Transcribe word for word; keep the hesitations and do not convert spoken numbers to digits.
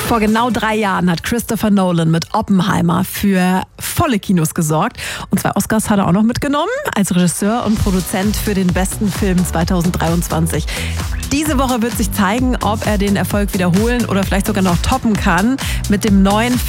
Vor genau drei Jahren hat Christopher Nolan mit Oppenheimer für volle Kinos gesorgt. Und zwei Oscars hat er auch noch mitgenommen, als Regisseur und Produzent für den besten Film zweitausenddreiundzwanzig. Diese Woche wird sich zeigen, ob er den Erfolg wiederholen oder vielleicht sogar noch toppen kann mit dem neuen